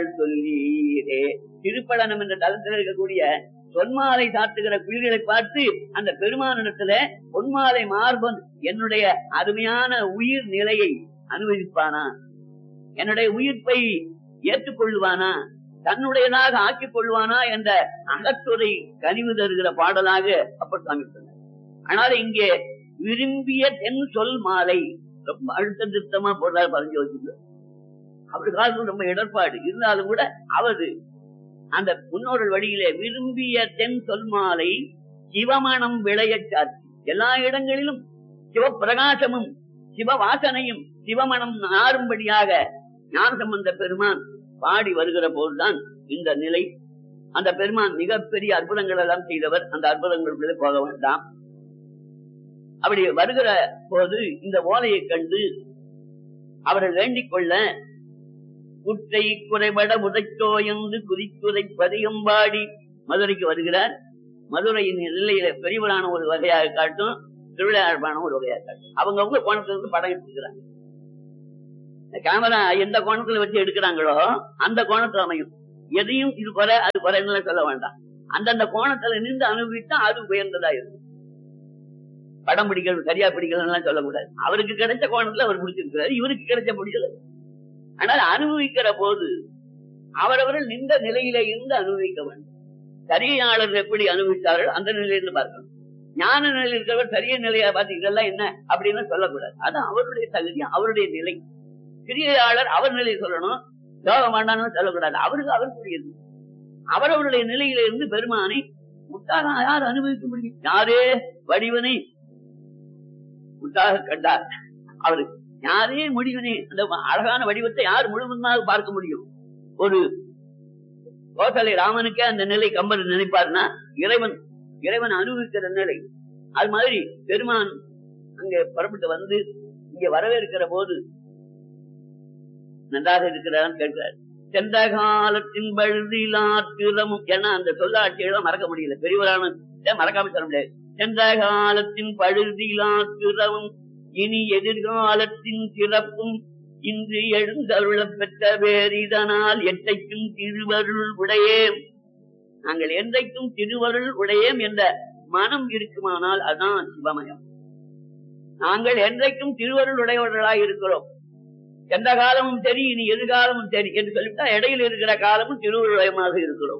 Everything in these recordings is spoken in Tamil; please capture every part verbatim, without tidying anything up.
சொல்லீரே. திருப்பழனம் என்ற தளத்தில் இருக்கக்கூடிய பொன்மாலை சாத்துகிற குயில்களை பார்த்து அந்த பெருமானிடத்துல பொன்மாலை மார்பன் என்னுடைய அருமையான உயிர் நிலையை அனுபவிப்பானா, என்னுடைய உயிர்ப்பை ஏற்றுக்கொள்வானா, தன்னுடையதாக ஆக்கிக் கொள்வானா என்ற அகத்துறை கனிவு தருகிற பாடலாக அப்பர் சுவாமி சொன்னார். ஆனால் இங்கே விரும்பிய தென் சொல் மாலை ரொம்ப அழுத்த திருத்தமா போடுறாரு பரஞ்சு வச்சுள்ள. அவரு காலத்துல ரொம்ப இடர்பாடு இருந்தாலும் கூட அவரு அந்த முன்னோர்கள் வழியிலே விரும்பிய தென் சொல் மாலை சிவமணம் விளைய சாட்சி. எல்லா இடங்களிலும் சிவப்பிரகாசமும் சிவ வாசனையும் சிவமணம் நாரும்படியாக ஞானசம்பந்த பெருமான் பாடி வருகிற போதுதான் இந்த நிலை. அந்த பெருமான் மிகப்பெரிய அற்புதங்கள் எல்லாம் செய்தவர். அந்த அற்புதங்களுக்குள்ளே போக வேண்டாம். அப்படி வருகிற போது இந்த ஓலையை கண்டு அவரை வேண்டிக் கொள்ள குற்றை குறைபட உதைத்தோ என்று குதிக்குதை பதியம்பாடி மதுரைக்கு வருகிறார். மதுரையின் எல்லையில பெரியவரான ஒரு வகையாக காட்டும், திருவிளையாழ்வான ஒரு வகையாக காட்டும். அவங்க அவங்க கோணத்திலிருந்து படம் எடுத்துக்கிறாங்க. கேமரா எந்த கோணத்துல வச்சு எடுக்கிறாங்களோ அந்த கோணத்துல அமையும். எதையும் இது குறை அது குறைன்னு சொல்ல வேண்டாம். அந்தந்த கோணத்துல நின்று அனுபவித்தா அது உயர்ந்ததா இருக்கும். படம் பிடிக்கிறது சரியா பிடிக்கலன்னு சொல்லக்கூடாது. அவருக்கு கிடைச்ச கோணத்துல அவர் பிடிச்சிருக்கிறாரு, இவருக்கு கிடைச்ச பிடிக்கல. ஆனால் அனுபவிக்கிற போது அவரவர்கள் நின்ற நிலையில இருந்து அனுபவிக்க வேண்டும். சரியாளர் எப்படி அனுபவித்தார்கள் அந்த நிலையிலிருந்து பார்க்கணும். ஞான நிலையில் இருக்கிறவர் சரிய நிலையா பார்த்து இதெல்லாம் என்ன அப்படின்னு சொல்லக்கூடாது. அது அவருடைய தகுதி, அவருடைய நிலை. கிரியாளர் அவர் நிலையை சொல்லணும், யோகம் வேண்டாம்னு சொல்லக்கூடாது. அவருக்கு அவருடையது. அவரவருடைய நிலையில இருந்து பெருமானை முத்தாக யார் அனுபவிக்க முடியும்? யாரே வடிவனை முத்தாக கண்டார். அவரு யாரே முடிவனே அந்த அழகான வடிவத்தை யார் முழுவதுமாக பார்க்க முடியும்? ஒரு கோசலை ராமனுக்கே அந்த நிலை கம்பர் நினைப்பார்னா இறைவன் இறைவன் அனுபவிக்கிற நிலை. அது மாதிரி பெருமான் அங்கே புறப்பட்டு வந்து இங்க வரவேற்கிற போது நன்றாக இருக்கிறான்னு கேட்கிறார். சென்ற காலத்தின் பழுதிலாத்திரமும் ஏன்னா அந்த சொல்லாட்சியெல்லாம் மறக்க முடியல. பெரியவரான மறக்காம சொல்ல முடியாது. சென்ற காலத்தின் பழுதிலாத்திரமும் இனி எதிர்காலத்தின் சிறப்பும் இன்று எழுந்தருள பெற்ற வேறிதனால் எட்டைக்கும் திருவருள் உடையேம். நாங்கள் என்றைக்கும் திருவருள் உடையேம் என்ற மனம் இருக்குமானால் அதான் சிவமயம். நாங்கள் என்றைக்கும் திருவருள் உடையவர்களாய் இருக்கிறோம். எந்த காலமும் சரி இனி எதிர்காலமும் சரி என்று சொல்லிவிட்டா இடையில் இருக்கிற காலமும் திருவருளயமாக இருக்கிறோம்.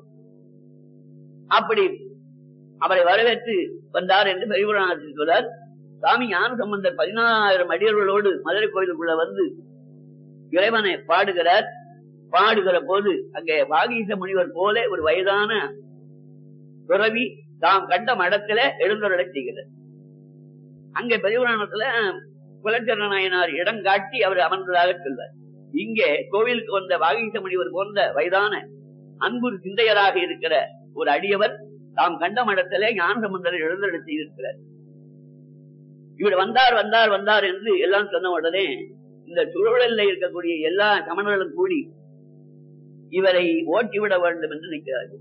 அப்படி அவரை வரவேற்று வந்தார் என்று பெரியவரான சொல்றார். சாமி ஞான சம்பந்தர் பதினாயிரம் அடியர்களோடு மதுரை கோயிலுக்குள்ள வந்து இறைவனை பாடுகிறார். பாடுகிற போது அங்கே வாகீச முனிவர் போல ஒரு வயதான துறவி தாம் கண்ட மடத்துல எழுந்தருளை செய்கிறார். அங்கே பெரியபுராணத்துல குலச்சரண நாயனார் இடம் காட்டி அவர் அமர்ந்ததாக சொல்வார். இங்கே கோவிலுக்கு வந்த வாகீச முனிவர் போன்ற வயதான அன்பு சிந்தையராக இருக்கிற ஒரு அடியவர் தாம் கண்ட மடத்திலே ஞான சம்பந்தரை எழுந்தருளை செய்திருக்கிறார். இவர் வந்தார் வந்தார் வந்தார் என்று எல்லாம் சொன்ன உடனே இந்த சூழலில் இருக்கக்கூடிய எல்லா சமணர்களும் கூடி இவரை ஓட்டிவிட வேண்டும் என்று நிற்கிறார்கள்.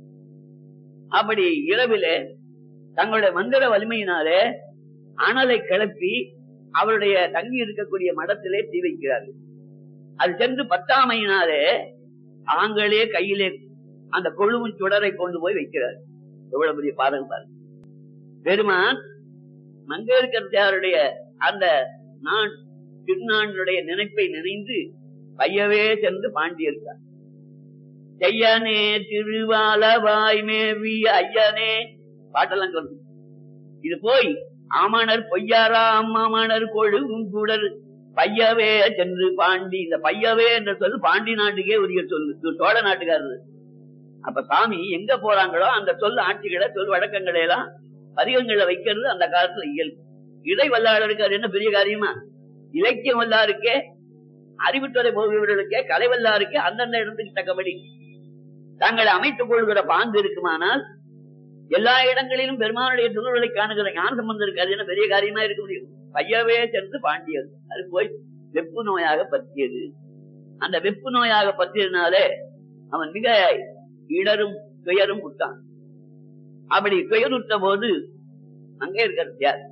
அப்படி இரவிலே தங்களுடைய மந்திர வலிமையினாலே அனலை கிளப்பி அவருடைய தங்கி இருக்கக்கூடிய மடத்திலே தீ வைக்கிறார்கள். அது சென்று பத்தாமையினாலே தாங்களே கையிலே அந்த கொழுவும் சுடரை கொண்டு போய் வைக்கிறார். எவ்வளவு பெரிய பாதகம் பாருங்க. பெருமான் மங்கையர்கரசியாருடைய அந்த நான் திருநாளுடைய நினைப்பை நினைந்து பையவே சென்று பாண்டியிருக்கார். செய்யனே திருவாலவாய் மேவிய ஐயனே பாட்டெல்லாம் சொல்லு. இது போய் ஆமணர் பொய்யாரா அம்மாமணர் கொழுவும் கூடல் பையவே சென்று பாண்டி. இந்த பையவே என்ற சொல்லு பாண்டி நாட்டுக்கே உரிய சொல்லு, சோழ நாட்டுக்காரரு. அப்ப சாமி எங்க போறாங்களோ அந்த சொல் ஆட்சிகளை சொல் வழக்கங்களை எல்லாம் பதிகங்களை வைக்கிறது அந்த காலத்துல இயல்பு. இடை வல்லாளருக்கு அது என்ன பெரிய காரியமா? இலக்கியம் வல்லாருக்கே, அறிவுத்துறை போகிறவர்களுக்கே, கலை வல்லாருக்கே அந்தந்த இடத்துக்கு தக்கபடி தங்களை அமைத்துக் கொள்கிற பாங்கு இருக்குமானால் எல்லா இடங்களிலும் பெருமானுடைய திருவுருளை காணுகிற ஞான சம்பந்தம் இருக்கு. அது என்ன பெரிய காரியமா இருக்க முடியும்? பையவே சென்று பாண்டியது. அது போய் வெப்பு நோயாக பற்றியது. அந்த வெப்பு நோயாக பற்றியதுனாலே அவன் மிக இடரும் துயரும் விட்டான். அப்படி துயருற்ற போது அங்கே இருக்கிறது யார்?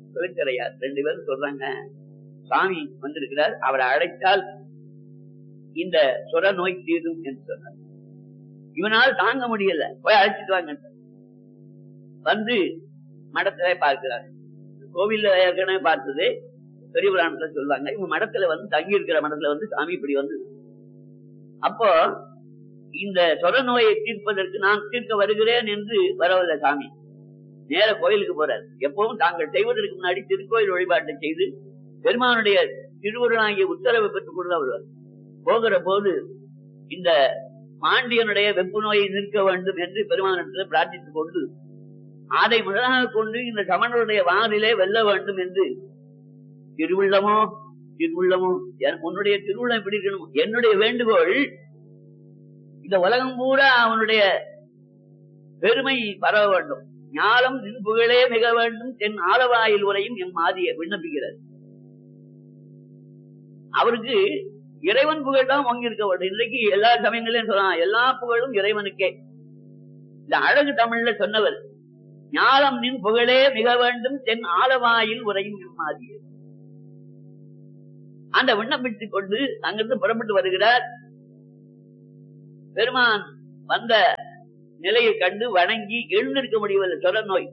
தொழிற்கரையார் ரெண்டு பேரும் சொல்றாங்க, சாமி வந்திருக்கிறார், அவரை அழைத்தால் இந்த சொர நோய் தீரும் என்று சொன்னார். இவனால் தாங்க முடியல, போய் அழைச்சிட்டு வாங்க வந்து மடத்துல பார்க்கிறார். கோவில்ல ஏற்கனவே பார்த்தது பெரிய புராணத்துல சொல்லுவாங்க. இவங்க மடத்துல வந்து தங்கி இருக்கிற மடத்துல வந்து சாமி இப்படி வந்து, அப்போ இந்த சொர நோயை தீர்ப்பதற்கு நான் தீர்க்க வருகிறேன் என்று வரவில்லை சாமி. நேர கோயிலுக்கு போறார். எப்பவும் தாங்கள் செய்வதற்கு முன்னாடி திருக்கோயில் வழிபாட்டை செய்து பெருமானுடைய திருவுருளாகிய உத்தரவை பெற்றுக் கொண்டு வருவார். போகிற போது இந்த பாண்டியனுடைய வெப்பு நோயை நிற்க வேண்டும் என்று பெருமானத்தில் பிரார்த்தித்துக் கொண்டு அதை முதலாக கொண்டு இந்த சமணருடைய வானிலே வெல்ல வேண்டும் என்று, திருவுள்ளமோ திருவுள்ளமோ உன்னுடைய திருவுள்ளம் எப்படி இருக்கணும், என்னுடைய வேண்டுகோள் இந்த உலகம் பூரா அவனுடைய பெருமை பரவ வேண்டும், ஞானம் நின் புகழே மிக வேண்டும், தென் ஆலவாயில் உரையும் எம் ஆதிய விண்ணப்பிக்கிறார். அவருக்கு இறைவன் புகழ் தான் வாங்கி இருக்க வேண்டும். இன்றைக்கு எல்லா சமயங்களையும் சொல்லலாம், எல்லா புகழும் இறைவனுக்கே. இந்த அழகு தமிழ்ல சொன்னவர், ஞானம் நின் புகழே மிக வேண்டும், தென் ஆலவாயில் உரையும் எம் ஆதிய. அந்த விண்ணப்பித்துக் கொண்டு அங்கிருந்து புறப்பட்டு வருகிறார். பெருமான் வந்த நிலையை கண்டு வணங்கி எழுந்திருக்க முடியவில்லை. சொர நோய்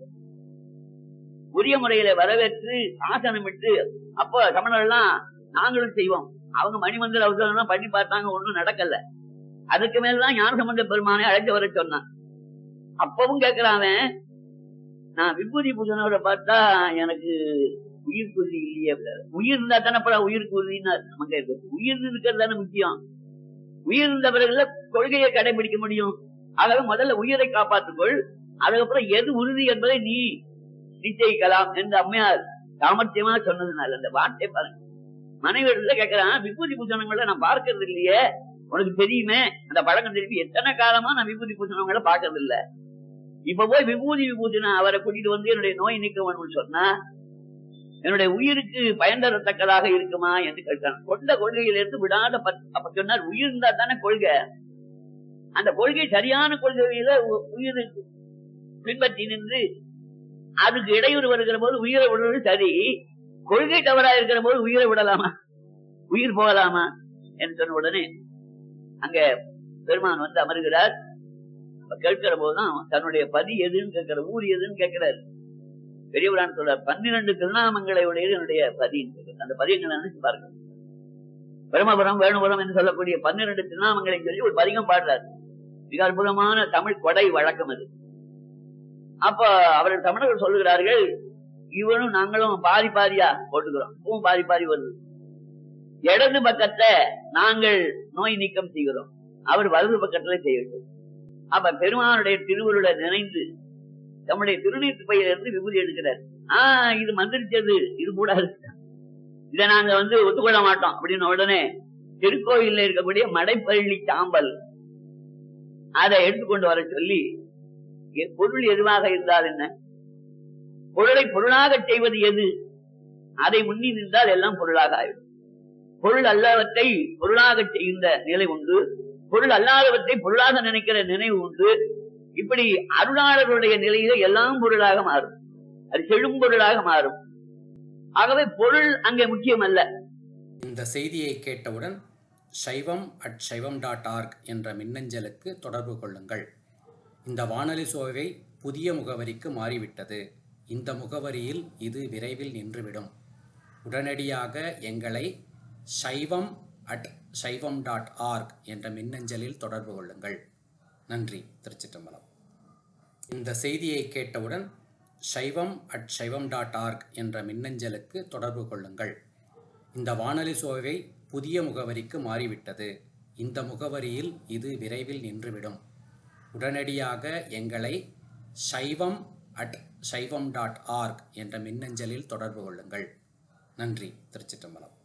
உரிய முறையில வரவேற்று ஆசனமிட்டு, அப்போ சமணர்கள்லாம் நாங்களும் செய்வோம், அவங்க மணிமந்திர அவசரம் பண்ணி பார்த்தாங்க, ஒண்ணும் நடக்கல. அதுக்கு மேலதான் ஞானசம்பந்த பெருமானை அழைத்து வர சொன்னான். அப்பவும் கேட்கிறான், நான் விபூதி பூஜனோட பார்த்தா எனக்கு உயிர் குருதி இல்லையே. உயிர் இருந்தா தானே உயிர் குருதின்னு நமக்கு இருக்கு. உயிர் இருக்கிறது தானே முக்கியம். உயிர் இருந்த பிறகு கொள்கையை கடைபிடிக்க முடியும். ஆகவே முதல்ல உயிரை காப்பாற்றுக்கொள், அதுக்கப்புறம் எது உறுதி என்பதை நீ நிச்சயிக்கலாம் என்று அம்மையார் சாமர்த்தியமா சொன்னதுனால அந்த வார்த்தை பாருங்க. மனைவியிடத்துல கேட்கிறான், விபூதி பூசணங்களை நான் பார்க்கறது இல்லையே, உனக்கு தெரியுமே அந்த பழக்கம் தெரியுமே, எத்தனை காலமா நான் விபூதி பூசணங்களை பார்க்கறது இல்ல, இப்ப போய் விபூதி விபூதினா அவரை கூட்டிட்டு வந்து என்னுடைய நோய் நீக்க வேணும்னு சொன்னா என்னுடைய உயிருக்கு பயன் தரத்தக்கதாக இருக்குமா என்று கேட்டான். கொண்ட கொள்கையிலிருந்து விடாத. அப்ப சொன்னார், உயிர் இருந்தா தானே கொள்கை, அந்த கொள்கை சரியான கொள்கையில உயிர் பின்பற்றி நின்று அதுக்கு இடையூறு வருகிற போது உயிரை விடுவது சரி, கொள்கை தவறா இருக்கிற போது உயிரை விடலாமா, உயிர் போகலாமா என்று சொன்ன உடனே அங்க பெருமான் வந்து அமர்கிறார். கேட்கிற போதுதான் தன்னுடைய பதி எதுன்னு கேட்கிற, ஊர் எதுன்னு கேட்கிறார். பெரியவரான் சொல்றார், பன்னிரண்டு திருநாமங்களை உடையது என்னுடைய பதின்னு. அந்த பதியங்களை நினைச்சு பாருங்க. பிரம்மபுரம் வேணுபுரம் என்று சொல்லக்கூடிய பன்னிரண்டு திருநாமங்களை சொல்லி ஒரு பதிகம் பாடுறார். மிக அற்புதமான தமிழ் கொடை வழக்கம் அது. அப்ப அவர்கள் தமிழர்கள் சொல்லுகிறார்கள், இவனும் நாங்களும் பாதி பாதியா போட்டுக்கிறோம், பூவும் பாதி பாதி வருது. இடது பக்கத்தை நாங்கள் நோய் நீக்கம் செய்கிறோம், அவர் வலது பக்கத்துல செய்யட்டும். அப்ப பெருமானுடைய திருவுருளை நினைந்து நம்முடைய திருநீட்டு பையிலிருந்து விபூதி எடுக்கிறார். ஆஹ் இது மந்திரிச்சது, இது கூடாது, இதை நாங்க வந்து ஒத்துக்கொள்ள மாட்டோம் அப்படின்னு உடனே திருக்கோயில இருக்கக்கூடிய மடைப்பள்ளி சாம்பல் அதை எடுத்துக்கொண்டு வர சொல்லி, பொருள் எதுவாக இருந்தால் என்ன, பொருளை பொருளாக செய்வது எது, அதை முன்னி நின்றால் எல்லாம் பொருளாக ஆயிடும். பொருள் அல்லவற்றை பொருளாக செய்கின்ற நிலை உண்டு, பொருள் அல்லாதவற்றை பொருளாக நினைக்கிற நினைவு உண்டு. இப்படி அருளாளர்களுடைய நிலையில எல்லாம் பொருளாக மாறும், அது செழும் பொருளாக மாறும். ஆகவே பொருள் அங்கே முக்கியம் அல்ல. இந்த செய்தியை கேட்டவுடன் சைவம் அட் சைவம் டாட் ஆர்க் என்ற மின்னஞ்சலுக்கு தொடர்பு கொள்ளுங்கள். இந்த வானொலி சோவை புதிய முகவரிக்கு மாறிவிட்டது. இந்த முகவரியில் இது விரைவில் நின்றுவிடும். உடனடியாக எங்களை சைவம் அட் சைவம் டாட் ஆர்க் என்ற மின்னஞ்சலில் தொடர்பு கொள்ளுங்கள். நன்றி. திருச்சிற்றம்பலம். இந்த செய்தியை கேட்டவுடன் சைவம் அட் சைவம் டாட் ஆர்க் என்ற மின்னஞ்சலுக்கு தொடர்பு கொள்ளுங்கள். இந்த வானொலி சோவை புதிய முகவரிக்கு மாறிவிட்டது. இந்த முகவரியில் இது விரைவில் நின்றுவிடும். உடனடியாக எங்களை சைவம் அட் சைவம் டாட் ஆர்க் என்ற மின்னஞ்சலில் தொடர்பு கொள்ளுங்கள். நன்றி. திருச்சிற்றம்பலம்.